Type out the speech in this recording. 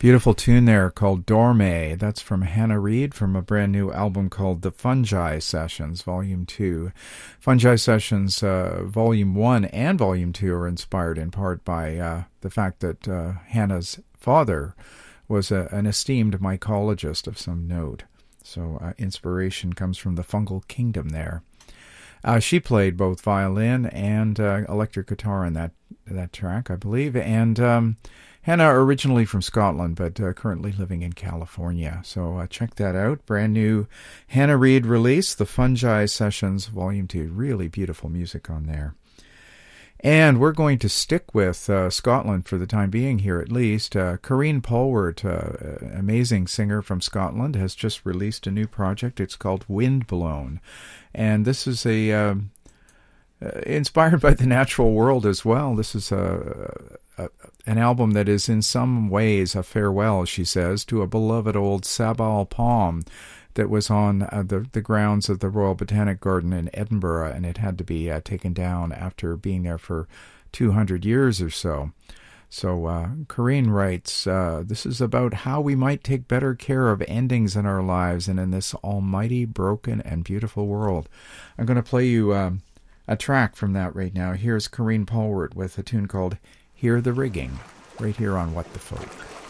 Beautiful tune there called Dorme. That's from Hannah Reid from a brand new album called The Fungi Sessions, Volume 2. Fungi Sessions, Volume 1 and Volume 2 are inspired in part by the fact that Hannah's father was an esteemed mycologist of some note. So inspiration comes from the fungal kingdom there. She played both violin and electric guitar in that track, I believe, and Hannah originally from Scotland, but currently living in California. So check that out. Brand new Hannah Reid release, The Fungi Sessions, Volume 2. Really beautiful music on there. And we're going to stick with Scotland for the time being here at least. Corrine Polwart, amazing singer from Scotland, has just released a new project. It's called Windblown. And this is inspired by the natural world as well. This is an album that is in some ways a farewell, she says, to a beloved old Sabal palm that was on the grounds of the Royal Botanic Garden in Edinburgh, and it had to be taken down after being there for 200 years or so. So Corrine writes, this is about how we might take better care of endings in our lives and in this almighty, broken, and beautiful world. I'm going to play you a track from that right now. Here's Corrine Polwart with a tune called Hear the Rigging, right here on What the Folk.